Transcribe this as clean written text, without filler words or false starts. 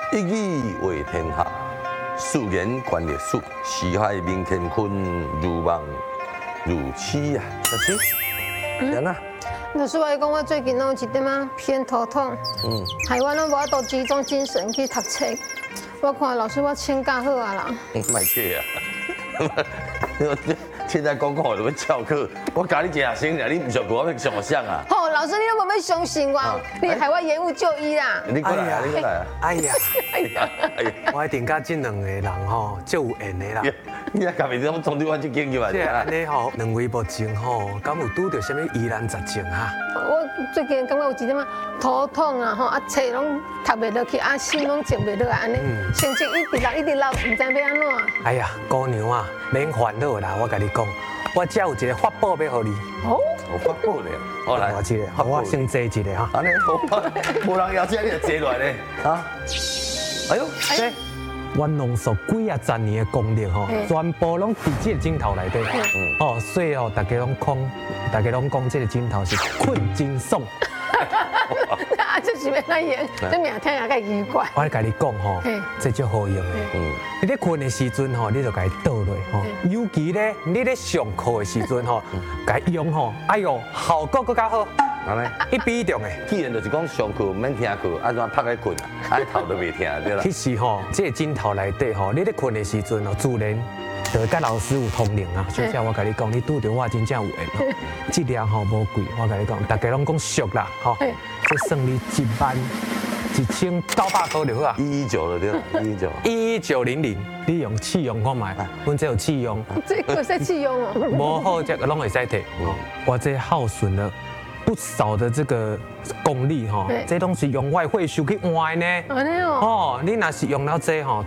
一语为天下，素言观历史，四海明乾坤，如梦如痴啊！老师，人啊？ 老师，我讲我最近有一点仔偏头痛，害我拢无法度集中精神去读册。我看老师我请假好啊啦。 卖假啊！现在讲好就要翘课，我教你一下先，你唔上课，我要上想啊。 好，老师你都无要相信我，你害我延误就医啦。 你过来啊，你过来啊！ 哎呀， 哎呀， 我一定甲这两个人吼，足有缘的啦。 你啊，今日怎从对我这经验啊？ 即安尼吼，两位目前吼，敢有拄到什么疑难杂症哈？ 我最近感觉有一点仔头痛啊，吼啊册拢读袂落去，啊心拢静袂落来，安尼心情一直落，唔知要安怎。 哎呀，姑娘啊，免烦恼啦，我甲你讲，我这有一个法宝要给你。 哦， 我发布咧，好来， 我这个，我先坐一个哈。 安尼好，无人邀请你就坐落来咧，啊！哎呦， 这我浓缩几啊十年的功力吼，全部拢伫这个枕头内底。哦，所以吼，大家拢讲这个枕头是困真爽。 啊，这是要哪样？这名听也介奇怪。 我咧甲你讲吼，这足好用的。你咧困的时阵吼，你就甲伊倒落吼。尤其咧，你咧上课的时阵吼，甲伊用吼，哎呦，效果更加好。 安尼， 一比一中的。 既然就是讲上课免听课，安怎拍个困啊？安头都袂听对啦。 其实吼，这个枕头内底吼，你咧困的时阵吼，自然就会甲老师有通灵啊。所以我甲你讲，你拄着我真正有缘哦。这量吼无贵，我甲你讲，大家拢讲俗啦，吼，这算你11900块就好啊。 119了对啦，119。 11900，你用试用看卖，阮这有试用。 这有使试用哦。 无好这个拢会使摕。我这耗损了不少的这个功力哈，这东西用外汇收去换呢。 安尼哦。 哦，你若是用到这吼，